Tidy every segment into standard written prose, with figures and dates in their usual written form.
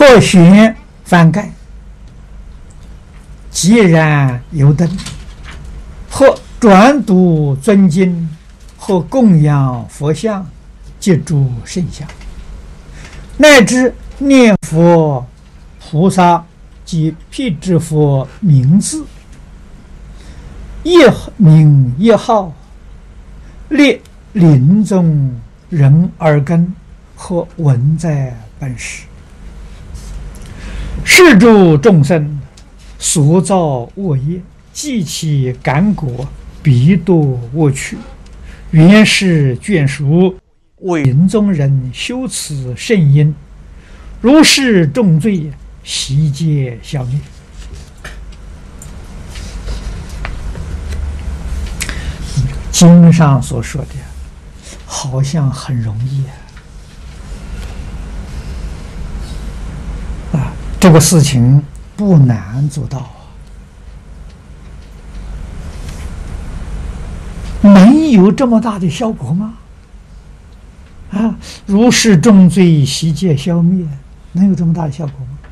或悬幡盖，既燃油灯，或转读尊经，或供养佛像，及诸圣像，乃至念佛菩萨及辟支佛名字，一名一号，列临终人耳根，或闻在本时。是诸众生所造恶业，既其感果，必堕恶趣。原是眷属为临终人修此圣因，如是重罪，悉皆消灭。经上所说的好像很容易啊，这个事情不难做到能有这么大的效果吗？啊，如是重罪，悉皆消灭，能有这么大的效果吗？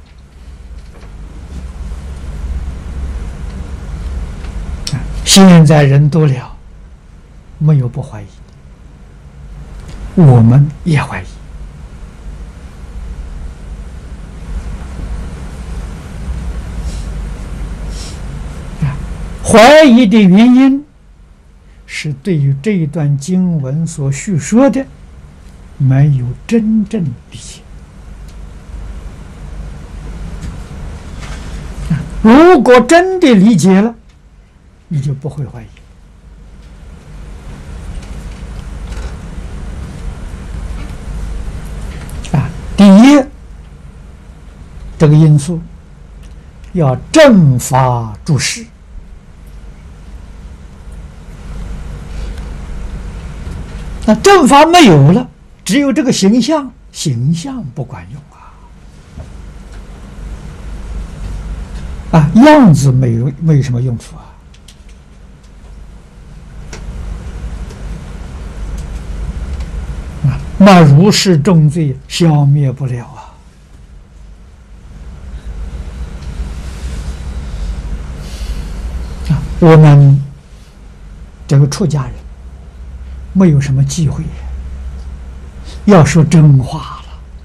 现在人多了，没有不怀疑，我们也怀疑。怀疑的原因是对于这一段经文所叙说的没有真正理解。如果真的理解了，你就不会怀疑。第一，这个因素要正法注释。那正法没有了，只有这个形象，形象不管用啊！样子没有什么用处啊！那如是重罪消灭不了啊！我们这个出家人没有什么机会要说真话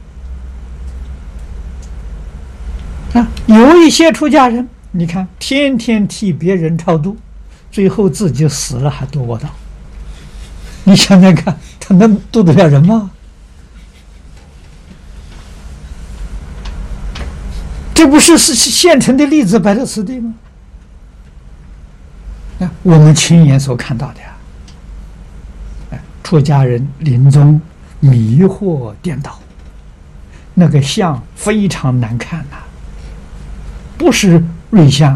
了啊！有一些出家人，你看天天替别人超度，最后自己死了还度不到，你想想看，他能度得了人吗？这不是现成的例子摆在此地吗？啊，我们亲眼所看到的出家人临终迷惑颠倒，那个相非常难看不是瑞相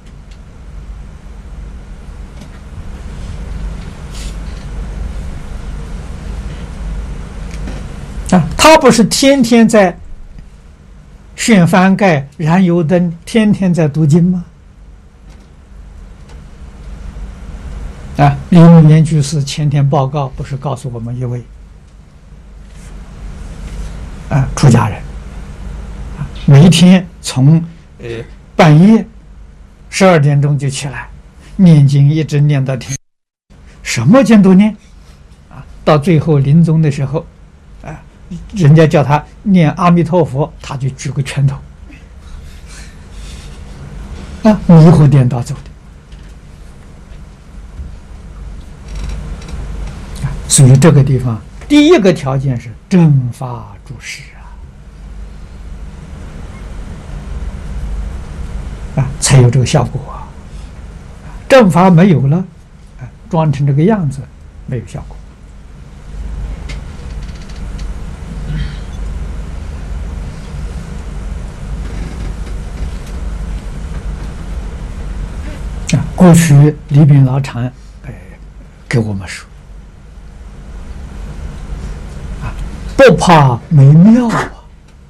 他不是天天在悬幡盖、燃油灯，天天在读经吗？李永年居士前天报告不是告诉我们一位出家人每天从半夜12点钟就起来念经，一直念到天，什么经都念到最后临终的时候人家叫他念阿弥陀佛，他就举个拳头迷惑颠倒走的。所以这个地方第一个条件是正法注释才有这个效果正法没有了装成这个样子没有效果过去李炳老常给我们说不怕没庙